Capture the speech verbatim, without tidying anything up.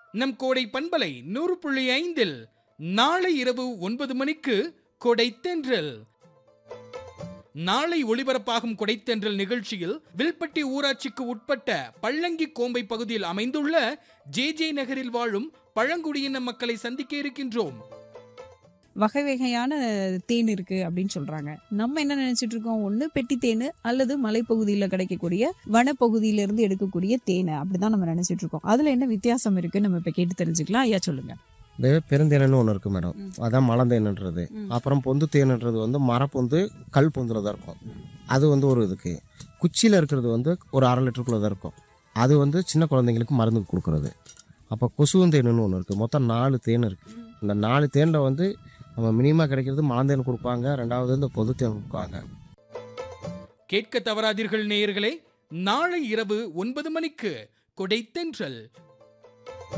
நம் கோடை பண்பலை நூறு புள்ளி ஐந்தில் நாளை இரவு ஒன்பது மணிக்கு கொடைத்தென்றல். நாளை ஒளிபரப்பாகும் கொடைத்தென்றல் நிகழ்ச்சியில் வில்பட்டி ஊராட்சிக்கு உட்பட்ட பள்ளங்கி கோம்பை பகுதியில் அமைந்துள்ள ஜே ஜே நகரில் வாழும் பழங்குடியின மக்களை சந்திக்க இருக்கின்றோம். வகை வகையான தேன் இருக்கு அப்படின்னு சொல்றாங்க. நம்ம என்ன நினைச்சிட்டு இருக்கோம், ஒண்ணு பெட்டி தேன் அல்லது மலைப்பகுதியில கிடைக்கக்கூடிய வனப்பகுதியில இருந்து எடுக்கக்கூடிய தேனை அப்படிதான் நம்ம நினைச்சிட்டு இருக்கோம். அதுல என்ன வித்தியாசம் இருக்கு நம்ம இப்ப கேட்டு தெரிஞ்சுக்கலாம். ஐயா சொல்லுங்க. இந்த பெருந்தேனு ஒன்று இருக்குது மேடம், அதான் மலந்தேனுன்றது. அப்புறம் பொந்து தேனுன்றது வந்து மரப்பொந்து கல் பொந்தில் தான் இருக்கும். அது வந்து ஒரு இதுக்கு குச்சியில் இருக்கிறது வந்து ஒரு அரை லிட்டருக்குள்ளே தான் இருக்கும். அது வந்து சின்ன குழந்தைங்களுக்கு மருந்து கொடுக்குறது. அப்போ கொசுவந்தேனுன்னு ஒன்று இருக்குது. மொத்தம் நாலு தேன் இருக்குது. இந்த நாலு தேனில் வந்து நம்ம மினிமம் கிடைக்கிறது மலந்தேன் கொடுப்பாங்க, ரெண்டாவது இந்த பொது தேன் கொடுப்பாங்க. கேட்க தவறாதீர்கள் நேயர்களே, நாளை இரவு ஒன்பது மணிக்கு கொடைத்தென்றல்